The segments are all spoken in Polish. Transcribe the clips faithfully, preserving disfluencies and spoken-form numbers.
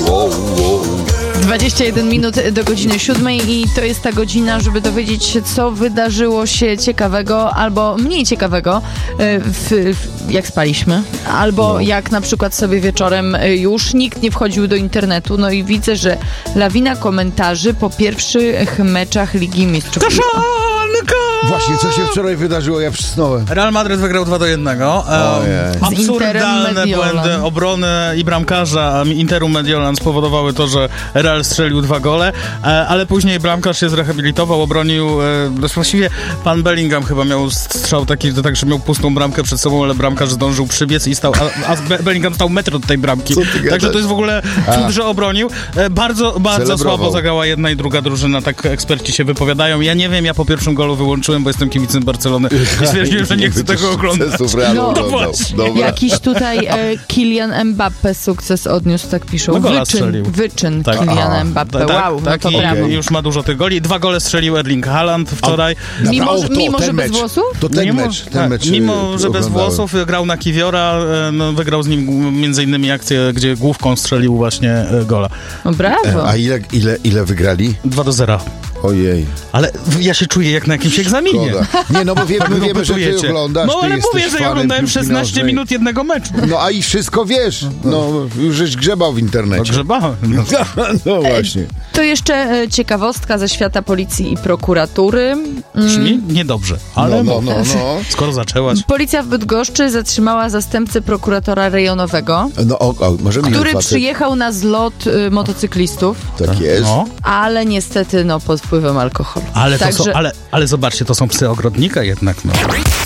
wow, wow. dwadzieścia jeden minut do godziny siódmej i to jest ta godzina, żeby dowiedzieć się, co wydarzyło się ciekawego albo mniej ciekawego, w, w, jak spaliśmy, albo no. jak na przykład sobie wieczorem już nikt nie wchodził do internetu, no i widzę, że lawina komentarzy po pierwszych meczach Ligi Mistrzów. Kaszanka! Właśnie, co się wczoraj wydarzyło, ja przysnąłem. Real Madryt wygrał dwa do jednego. Um, absurdalne błędy obrony i bramkarza Interu Mediolan spowodowały to, że Real strzelił dwa gole, ale później bramkarz się zrehabilitował, obronił, właściwie pan Bellingham chyba miał strzał taki, że tak, że miał pustą bramkę przed sobą, ale bramkarz zdążył przybiec i stał, a, a Bellingham stał metr od tej bramki. Także to jest w ogóle cud, że obronił. Bardzo, bardzo słabo zagrała jedna i druga drużyna, tak eksperci się wypowiadają. Ja nie wiem, ja po pierwszym golu wyłączyłem, bo jestem kibicem Barcelony i stwierdziłem, że nie chcę tego oglądać. No, no właśnie. Jakiś tutaj e, Kylian Mbappé sukces odniósł, tak piszą. No gola wyczyn, strzelił. wyczyn Tak. Kylian Mbappé. Tak, wow, tak, no to i brawo. już ma dużo tych goli. Dwa gole strzelił Erling Haaland wczoraj. A, mimo, o, to, mimo że mecz. bez włosów? To ten mimo, mecz. Ten tak, mecz mimo, że bez włosów grał na Kiwiora, no, wygrał z nim między innymi akcję, gdzie główką strzelił właśnie gola. No brawo. A ile, ile, ile wygrali? dwa do zera. Ojej. Ale ja się czuję jak na jakimś egzaminie. Szkoda. Nie, no bo wie, my wiemy, że ty oglądasz. No ale ty mówię, że ja oglądałem szesnaście minut jednego meczu. No a i wszystko wiesz. No już żeś grzebał w internecie. No grzebałem. No. No właśnie. To jeszcze e, ciekawostka ze świata policji i prokuratury. Mm. Brzmi niedobrze, ale no, no, no, no. skoro zaczęłaś. Policja w Bydgoszczy zatrzymała zastępcę prokuratora rejonowego, No, o, o, możemy który facet. przyjechał na zlot y, motocyklistów, Tak jest. No. ale niestety no pod wpływem alkoholu. Ale, to Także... są, ale, ale zobaczcie, to są psy ogrodnika jednak. No.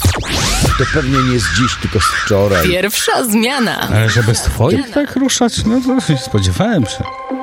To pewnie nie z dziś, tylko z wczoraj. Pierwsza zmiana. Ale żeby z twoich tak ruszać, no to się spodziewałem się.